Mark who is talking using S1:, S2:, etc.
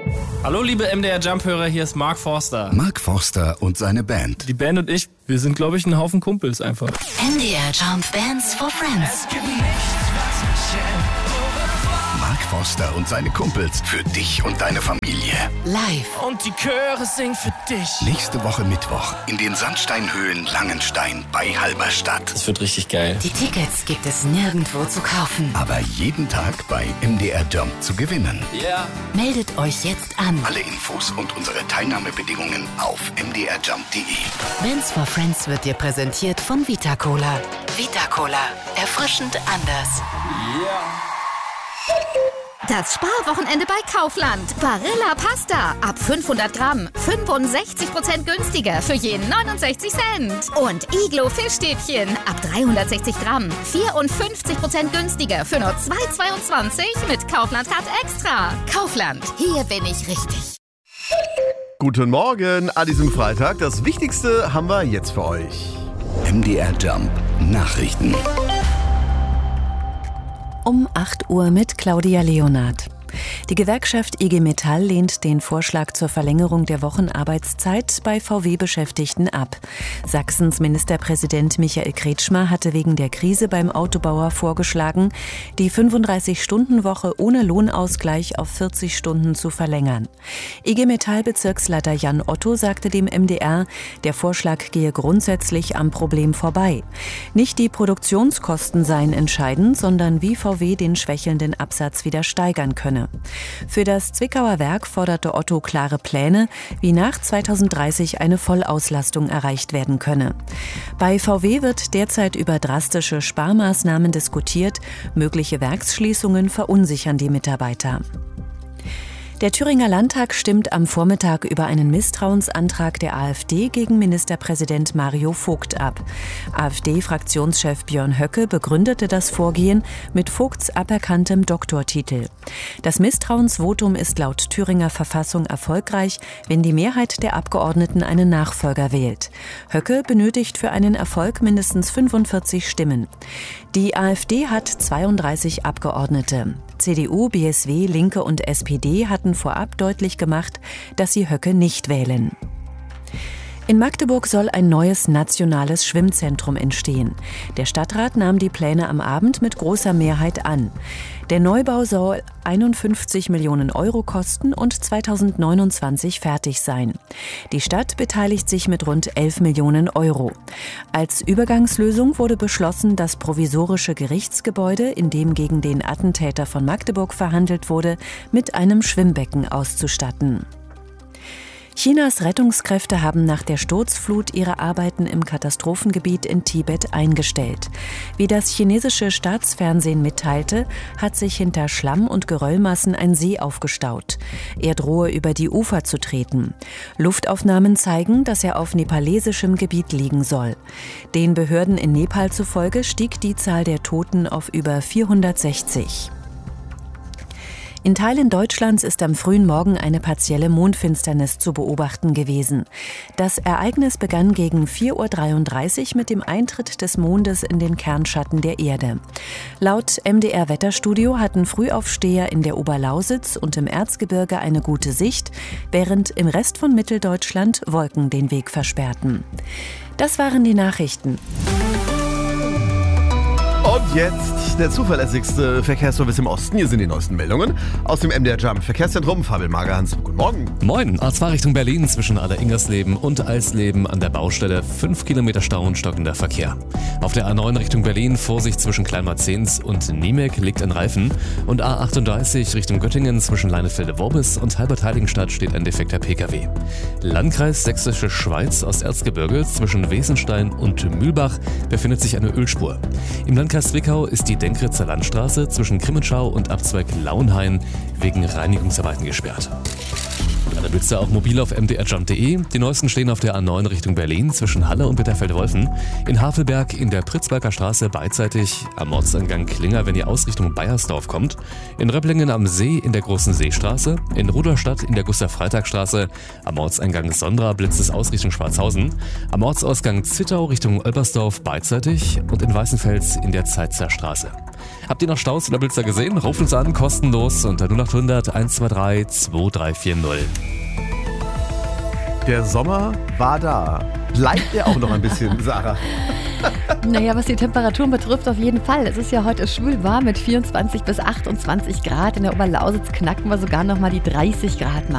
S1: Hallo liebe MDR Jump-Hörer, hier ist Mark Forster.
S2: Mark Forster und seine Band.
S1: Die Band und ich, wir sind glaube ich ein Haufen Kumpels einfach.
S3: MDR Jump Bands for Friends.
S2: Mark Forster und seine Kumpels für dich und deine Familie.
S3: Live.
S1: Und die Chöre singen für dich.
S2: Nächste Woche Mittwoch in den Sandsteinhöhlen Langenstein bei Halberstadt.
S1: Das wird richtig geil.
S3: Die Tickets gibt es nirgendwo zu kaufen.
S2: Aber jeden Tag bei MDR Jump zu gewinnen.
S1: Ja. Yeah.
S3: Meldet euch jetzt an.
S2: Alle Infos und unsere Teilnahmebedingungen auf mdrjump.de.
S3: Bands for Friends wird dir präsentiert von Vita Cola. Vita Cola. Erfrischend anders.
S1: Ja. Yeah.
S4: Das Sparwochenende bei Kaufland. Barilla Pasta. Ab 500 Gramm. 65% günstiger für je 69 Cent. Und Iglo Fischstäbchen. Ab 360 Gramm. 54% günstiger für nur 2,22 mit Kaufland-Card Extra. Kaufland. Hier bin ich richtig.
S5: Guten Morgen an diesem Freitag. Das Wichtigste haben wir jetzt für euch.
S2: MDR Jump Nachrichten.
S6: Um 8 Uhr mit Claudia Leonard. Die Gewerkschaft IG Metall lehnt den Vorschlag zur Verlängerung der Wochenarbeitszeit bei VW-Beschäftigten ab. Sachsens Ministerpräsident Michael Kretschmer hatte wegen der Krise beim Autobauer vorgeschlagen, die 35-Stunden-Woche ohne Lohnausgleich auf 40 Stunden zu verlängern. IG Metall-Bezirksleiter Jan Otto sagte dem MDR, der Vorschlag gehe grundsätzlich am Problem vorbei. Nicht die Produktionskosten seien entscheidend, sondern wie VW den schwächelnden Absatz wieder steigern könne. Für das Zwickauer Werk forderte Otto klare Pläne, wie nach 2030 eine Vollauslastung erreicht werden könne. Bei VW wird derzeit über drastische Sparmaßnahmen diskutiert. Mögliche Werksschließungen verunsichern die Mitarbeiter. Der Thüringer Landtag stimmt am Vormittag über einen Misstrauensantrag der AfD gegen Ministerpräsident Mario Vogt ab. AfD-Fraktionschef Björn Höcke begründete das Vorgehen mit Vogts aberkanntem Doktortitel. Das Misstrauensvotum ist laut Thüringer Verfassung erfolgreich, wenn die Mehrheit der Abgeordneten einen Nachfolger wählt. Höcke benötigt für einen Erfolg mindestens 45 Stimmen. Die AfD hat 32 Abgeordnete. CDU, BSW, Linke und SPD hatten vorab deutlich gemacht, dass sie Höcke nicht wählen. In Magdeburg soll ein neues nationales Schwimmzentrum entstehen. Der Stadtrat nahm die Pläne am Abend mit großer Mehrheit an. Der Neubau soll 51 Millionen Euro kosten und 2029 fertig sein. Die Stadt beteiligt sich mit rund 11 Millionen Euro. Als Übergangslösung wurde beschlossen, das provisorische Gerichtsgebäude, in dem gegen den Attentäter von Magdeburg verhandelt wurde, mit einem Schwimmbecken auszustatten. Chinas Rettungskräfte haben nach der Sturzflut ihre Arbeiten im Katastrophengebiet in Tibet eingestellt. Wie das chinesische Staatsfernsehen mitteilte, hat sich hinter Schlamm und Geröllmassen ein See aufgestaut. Er drohe über die Ufer zu treten. Luftaufnahmen zeigen, dass er auf nepalesischem Gebiet liegen soll. Den Behörden in Nepal zufolge stieg die Zahl der Toten auf über 460. In Teilen Deutschlands ist am frühen Morgen eine partielle Mondfinsternis zu beobachten gewesen. Das Ereignis begann gegen 4:33 Uhr mit dem Eintritt des Mondes in den Kernschatten der Erde. Laut MDR-Wetterstudio hatten Frühaufsteher in der Oberlausitz und im Erzgebirge eine gute Sicht, während im Rest von Mitteldeutschland Wolken den Weg versperrten. Das waren die Nachrichten.
S5: Und jetzt der zuverlässigste Verkehrsservice im Osten. Hier sind die neuesten Meldungen aus dem MDR Jump Verkehrszentrum. Fabian Magerhans, guten Morgen.
S7: Moin. A2 Richtung Berlin zwischen Aller-Ingersleben und Eisleben an der Baustelle. 5 Kilometer Stau und stockender Verkehr. Auf der A9 Richtung Berlin Vorsicht zwischen Kleinmarzens und Niemek liegt ein Reifen. Und A38 Richtung Göttingen zwischen Leinefelde-Worbis und Halbert-Heiligenstadt steht ein defekter Pkw. Landkreis Sächsische Schweiz Osterzgebirge zwischen Wesenstein und Mühlbach befindet sich eine Ölspur. Im Landkreis Zwickau ist die Denkritzer Landstraße zwischen Krimmenschau und Abzweig Lauenhain wegen Reinigungsarbeiten gesperrt. Unterstützt auch mobil auf mdrjump.de. Die neuesten stehen auf der A9 Richtung Berlin zwischen Halle und Bitterfelde-Wolfen. In Havelberg in der Pritzberger Straße beidseitig am Ortsangang Klinger, wenn ihr aus Richtung Baiersdorf kommt. In Röpplingen am See in der Großen Seestraße. In Rudolstadt in der Gustav-Freitag-Straße. Am Ortseingang Sondra blitzt es aus Richtung Schwarzhausen. Am Ortsausgang Zittau Richtung Olbersdorf beidseitig. Und in Weißenfels in der Zeitzer Straße. Habt ihr noch Staus oder Blitzer gesehen? Ruft uns an, kostenlos unter 0800 123 2340.
S5: Der Sommer war da. Bleibt er auch noch ein bisschen, Sarah?
S8: Naja, was die Temperaturen betrifft, auf jeden Fall. Es ist ja heute schwül warm mit 24 bis 28 Grad. In der Oberlausitz knacken wir sogar nochmal die 30 Grad Marke.